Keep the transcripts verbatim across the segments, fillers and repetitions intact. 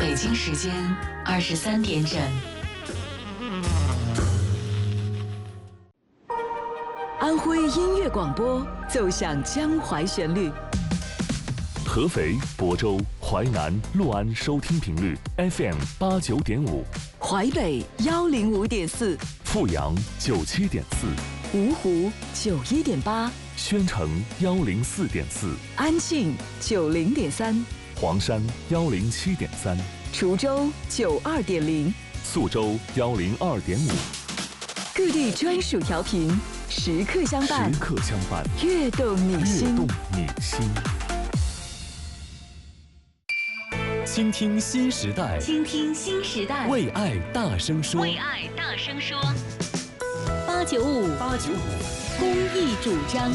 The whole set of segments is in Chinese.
北京时间二十三点整。 安徽音乐广播奏响江淮旋律。 合肥、亳州、淮南、洛安收听频率 F M 八九点五， 淮北幺零五点四， 阜阳九七点四， 芜湖九一点八， 宣城幺零四点四， 安庆九零点三， 黄山幺零七点三， 滁州九二点零， 宿州幺零二点五， 各地专属调频，时刻相伴， 时刻相伴， 悦动你心， 悦动你心。倾听新时代， 倾听新时代， 为爱大声说， 为爱大声说。 八九五， 八九五， 公益主张。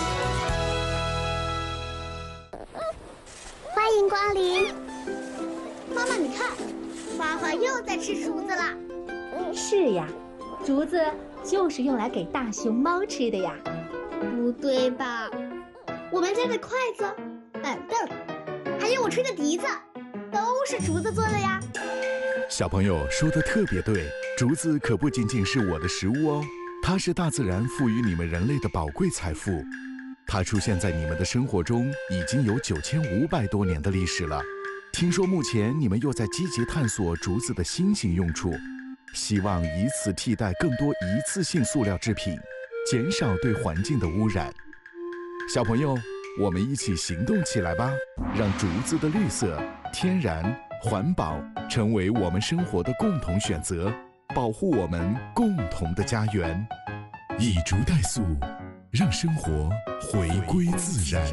欢迎光临，妈妈，你看，花花又在吃竹子了。 是呀，竹子就是用来给大熊猫吃的呀。 不对吧？我们家的筷子、板凳，还有我吹的笛子，都是竹子做的呀。 小朋友说的特别对，竹子可不仅仅是我的食物哦，它是大自然赋予你们人类的宝贵财富。它出现在你们的生活中已经有九千五百多年的历史了。听说目前你们又在积极探索竹子的新型用处，希望以此替代更多一次性塑料制品，减少对环境的污染。小朋友，我们一起行动起来吧，让竹子的绿色、天然、环保成为我们生活的共同选择，保护我们共同的家园。以竹代塑，让生活回归自然。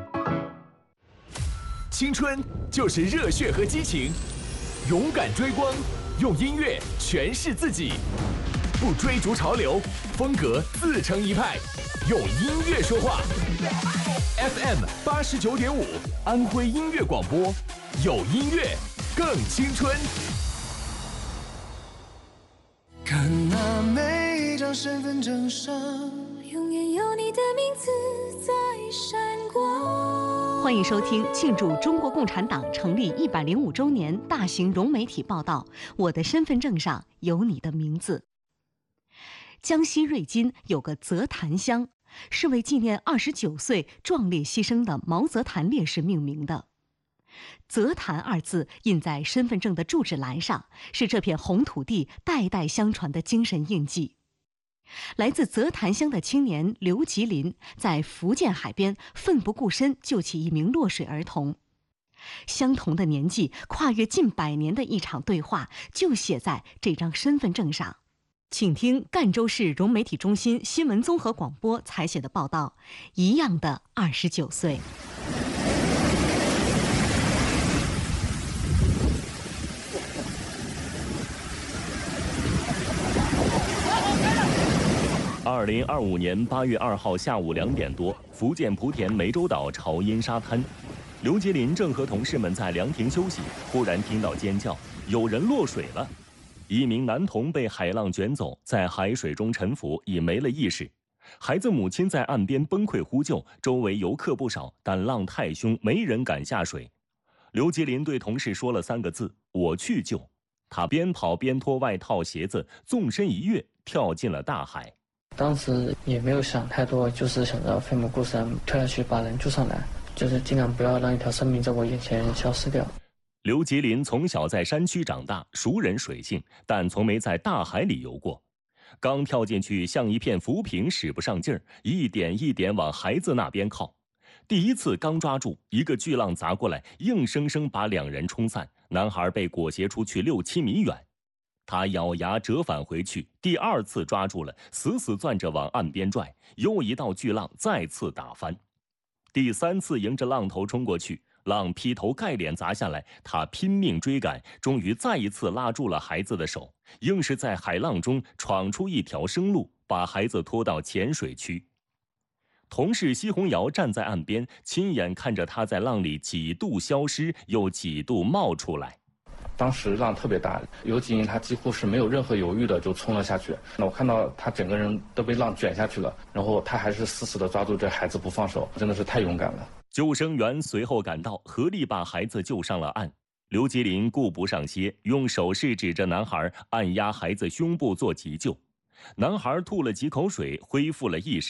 青春就是热血和激情，勇敢追光，用音乐诠释自己，不追逐潮流，风格自成一派，用音乐说话。F M 八十九点五，安徽音乐广播，有音乐更青春。 看那每一张身份证上， 永远有你的名字在闪光。 欢迎收听庆祝中国共产党成立一百零五周年大型融媒体报道《我的身份证上有你的名字》。江西瑞金有个泽潭乡，是为纪念二十九岁壮烈牺牲的毛泽潭烈士命名的。泽潭二字印在身份证的住址栏上，是这片红土地代代相传的精神印记。来自泽潭乡的青年刘吉林在福建海边奋不顾身救起一名落水儿童，相同的年纪，跨越近百年的一场对话就写在这张身份证上。请听赣州市融媒体中心新闻综合广播采写的报道，一样的二十九岁。 二零二五年八月二号下午两点多，福建莆田湄洲岛潮阴沙滩，刘杰林正和同事们在凉亭休息，忽然听到尖叫，有人落水了。一名男童被海浪卷走，在海水中沉浮，已没了意识。孩子母亲在岸边崩溃呼救，周围游客不少，但浪太凶，没人敢下水。刘杰林对同事说了三个字：“我去救。”他边跑边脱外套鞋子，纵身一跃，跳进了大海。 当时也没有想太多，就是想着奋不顾身跳下去把人救上来，就是尽量不要让一条生命在我眼前消失掉。 刘吉林从小在山区长大，熟稔水性，但从没在大海里游过。刚跳进去，像一片浮萍，使不上劲儿，一点一点往孩子那边靠。第一次刚抓住，一个巨浪砸过来，硬生生把两人冲散，男孩被裹挟出去六七米远。他咬牙折返回去，第二次抓住了，死死攥着往岸边拽，又一道巨浪再次打翻。第三次迎着浪头冲过去，浪劈头盖脸砸下来，他拼命追赶，终于再一次拉住了孩子的手，硬是在海浪中闯出一条生路，把孩子拖到浅水区。同事奚红瑶站在岸边，亲眼看着他在浪里几度消失，又几度冒出来。 当时浪特别大，刘吉林他几乎是没有任何犹豫的就冲了下去。那我看到他整个人都被浪卷下去了，然后他还是死死的抓住这孩子不放手，真的是太勇敢了。 救生员随后赶到，合力把孩子救上了岸。 刘吉林顾不上些，用手势指着男孩，按压孩子胸部做急救。男孩吐了几口水，恢复了意识。